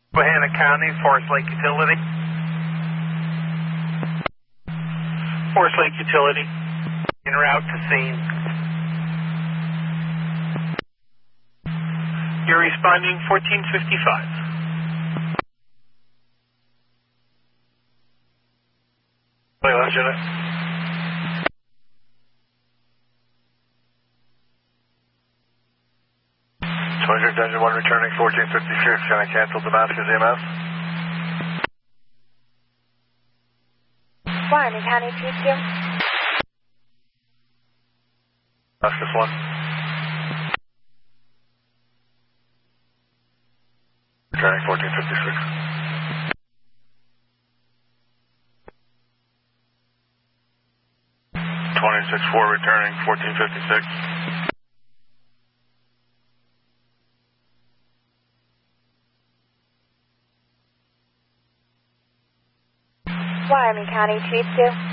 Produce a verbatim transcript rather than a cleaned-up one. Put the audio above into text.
Susquehanna County, Forest Lake Utility. Forest Lake Utility. En route to scene. You're responding fourteen fifty-five. Wait, last unit. twenty-six Engine one returning fourteen fifty-six. Can I cancel Damascus E M S? Wyoming County Chief two. Damascus one. Returning fourteen fifty-six. twenty-six four returning fourteen fifty-six. Wyoming County Chief two.